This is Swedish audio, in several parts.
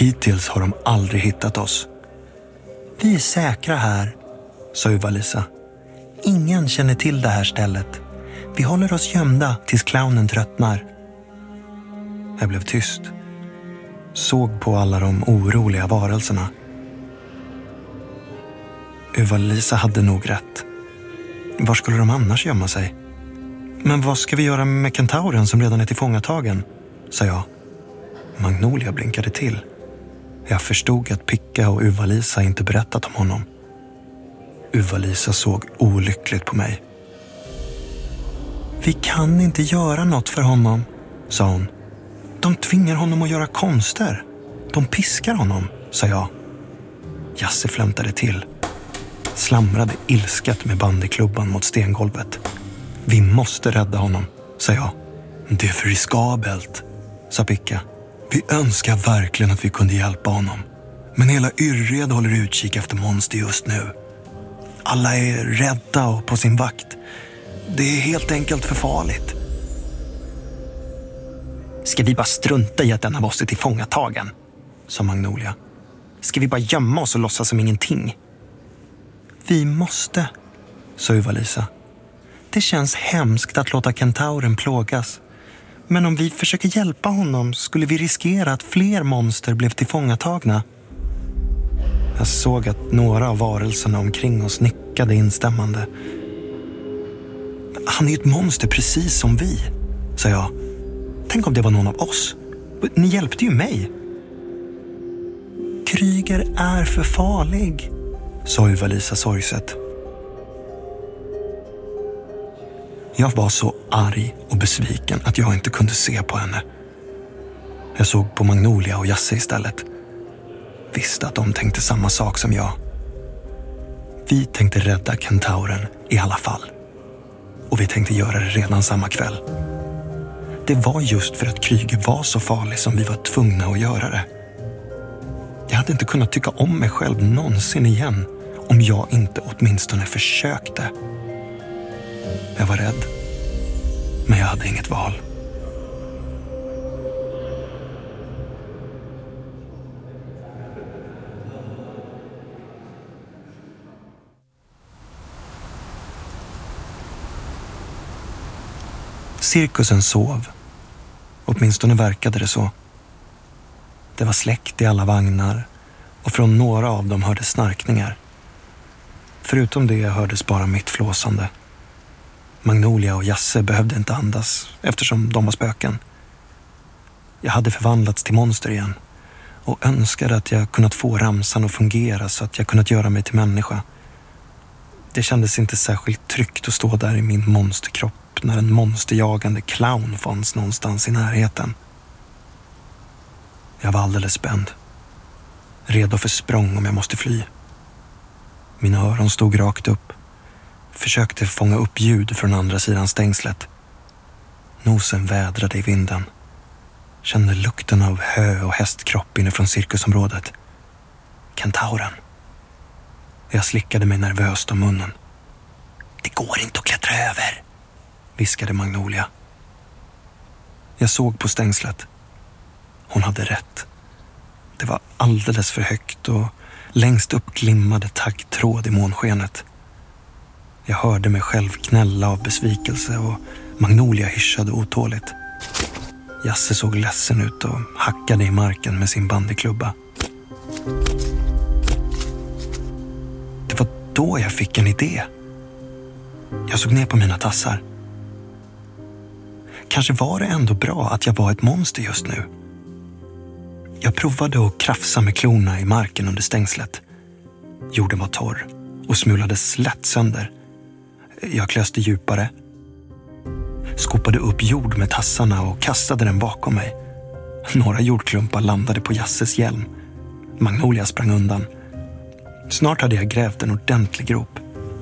Hittills har de aldrig hittat oss. Vi är säkra här, sa Uva-Lisa. Ingen känner till det här stället. Vi håller oss gömda tills clownen tröttnar. Jag blev tyst. Såg på alla de oroliga varelserna. Uva-Lisa hade nog rätt. Var skulle de annars gömma sig? Men vad ska vi göra med kentauren som redan är tillfångatagen? Sa jag. Magnolia blinkade till. Jag förstod att Picka och Uva-Lisa inte berättat om honom. Uva-Lisa såg olyckligt på mig. Vi kan inte göra något för honom, sa hon. De tvingar honom att göra konster. De piskar honom, sa jag. Jasse flämtade till. Slamrade ilskat med bandyklubban mot stengolvet. Vi måste rädda honom, sa jag. Det är för riskabelt, sa Picka. Vi önskar verkligen att vi kunde hjälpa honom. Men hela Yrred håller utkik efter monster just nu. Alla är rädda och på sin vakt. Det är helt enkelt för farligt. Ska vi bara strunta i att den av oss är tillfångatagen, sa Magnolia. Ska vi bara gömma oss och låtsas som ingenting? Vi måste, sa Uva-Lisa. Det känns hemskt att låta kentauren plågas. Men om vi försöker hjälpa honom skulle vi riskera att fler monster blev tillfångatagna. Jag såg att några av varelserna omkring oss nickade instämmande. Han är ju ett monster precis som vi, sa jag. Tänk om det var någon av oss. Ni hjälpte ju mig. Kryger är för farlig, sa Uva-Lisa sorgset. Jag var så arg och besviken att jag inte kunde se på henne. Jag såg på Magnolia och Jasse istället. Visste att de tänkte samma sak som jag. Vi tänkte rädda kentauren i alla fall. Och vi tänkte göra det redan samma kväll. Det var just för att Kryger var så farlig som vi var tvungna att göra det. Jag hade inte kunnat tycka om mig själv någonsin igen om jag inte åtminstone försökte. Jag var rädd, men jag hade inget val. Cirkusen sov. Åtminstone verkade det så. Det var släckt i alla vagnar och från några av dem hördes snarkningar. Förutom det hördes bara mitt flåsande. Magnolia och Jasse behövde inte andas eftersom de var spöken. Jag hade förvandlats till monster igen och önskade att jag kunnat få ramsan att fungera så att jag kunnat göra mig till människa. Det kändes inte särskilt tryggt att stå där i min monsterkropp när en monsterjagande clown fanns någonstans i närheten. Jag var alldeles spänd. Redo för språng om jag måste fly. Mina öron stod rakt upp. Försökte fånga upp ljud från andra sidan stängslet. Nosen vädrade i vinden. Kände lukten av hö och hästkropp inifrån cirkusområdet. Kentauren. Jag slickade mig nervöst om munnen. Det går inte att klättra över, viskade Magnolia. Jag såg på stängslet. Hon hade rätt. Det var alldeles för högt och längst upp glimmade taggtråd i månskenet. Jag hörde mig själv knälla av besvikelse och Magnolia hyschade otåligt. Jasse såg ledsen ut och hackade i marken med sin bandyklubba. Det var då jag fick en idé. Jag såg ner på mina tassar. Kanske var det ändå bra att jag var ett monster just nu. Jag provade att krafsa med klorna i marken under stängslet. Jorden var torr och smulades lätt sönder. Jag klöste djupare. Skopade upp jord med tassarna och kastade den bakom mig. Några jordklumpar landade på Jasses hjälm. Magnolia sprang undan. Snart hade jag grävt en ordentlig grop.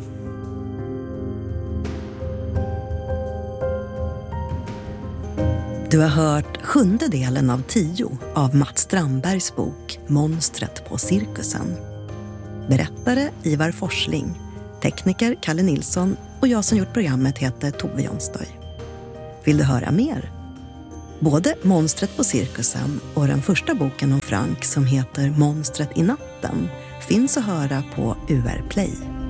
Du har hört 7:e delen av 10 av Mats Strandbergs bok Monstret på cirkusen. Berättare Ivar Forsling, tekniker Kalle Nilsson och jag som gjort programmet heter Tove Jonsdöj. Vill du höra mer? Både Monstret på cirkusen och den första boken om Frank som heter Monstret i natten finns att höra på UR Play.